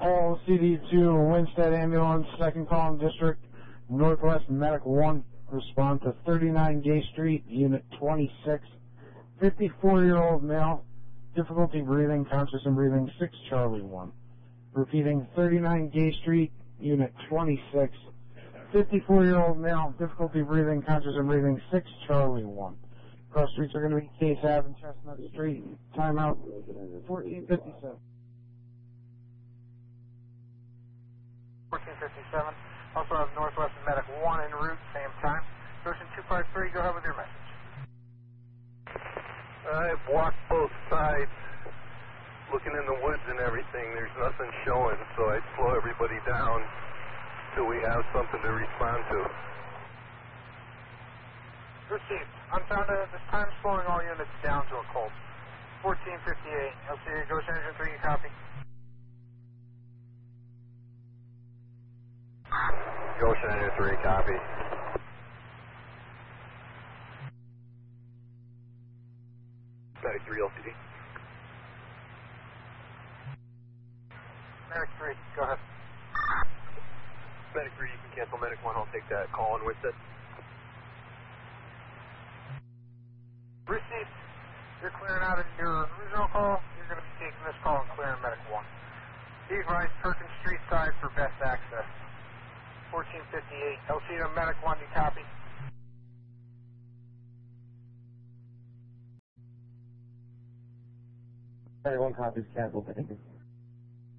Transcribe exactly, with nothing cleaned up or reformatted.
All C D two, Winstead Ambulance, second column district, Northwest Medic one, respond to thirty-nine Gay Street, Unit twenty-six, fifty-four-year-old male, difficulty breathing, conscious and breathing, six Charlie one. Repeating, thirty-nine Gay Street, Unit twenty-six, fifty-four-year-old male, difficulty breathing, conscious and breathing, six Charlie one. Cross streets are going to be Case Ave and Chestnut Street. Timeout, fourteen fifty-seven. fourteen fifty-seven. Also have Northwest Medic one en route, same time. Ocean two five three, go ahead with your message. I've walked both sides, looking in the woods and everything. There's nothing showing, so I'd slow everybody down till we have something to respond to. Received. Unfounded at this time, slowing all units down to a cold. fourteen fifty-eight. L C A Ghost Engine three, copy. Ghost Engine three, copy. Medic three, L C D. Medic three, go ahead. Medic three, you can cancel Medic one. I'll take that call on Winstead. Received. You're clearing out of your original call. You're going to be taking this call and clearing Medic one. Be advised, Perkins Street side for best access. fourteen fifty-eight. L C to Medic one, you copy? Everyone copies, cancel, thank you.